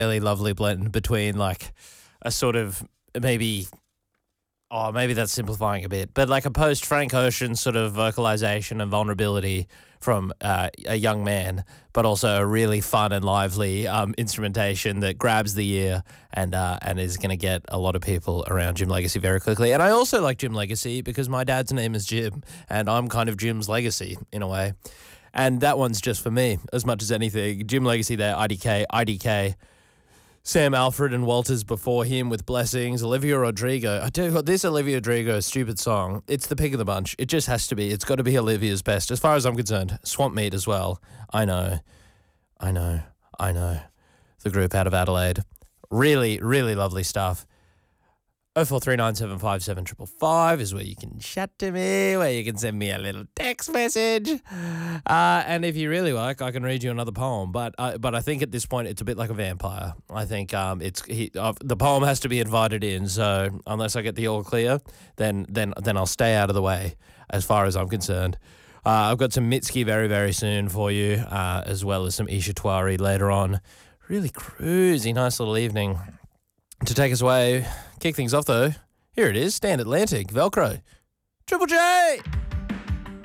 really lovely blend between like a sort of maybe maybe that's simplifying a bit, but like a post Frank Ocean sort of vocalization and vulnerability from a young man, but also a really fun and lively instrumentation that grabs the ear and is going to get a lot of people around Jim Legacy very quickly. And I also like Jim Legacy because my dad's name is Jim, and I'm kind of Jim's legacy in a way. And that one's just for me as much as anything. Jim Legacy there, IDK. Sam Alfred and Walters before him with Blessings. Olivia Rodrigo. I tell you what, this Olivia Rodrigo stupid song, it's the pick of the bunch. It just has to be. It's got to be Olivia's best. As far as I'm concerned, Swamp Meat as well. I know. The group out of Adelaide. Really, really lovely stuff. 0439757555 is where you can chat to me, where you can send me a little text message. And if you really like, I can read you another poem. But I think at this point it's a bit like a vampire. I think the poem has to be invited in. So unless I get the all clear, then I'll stay out of the way as far as I'm concerned. I've got some Mitski very, very soon for you, as well as some Isha Twari later on. Really cruisy, nice little evening. To take us away, kick things off though, here it is, Stand Atlantic, Velcro, Triple J!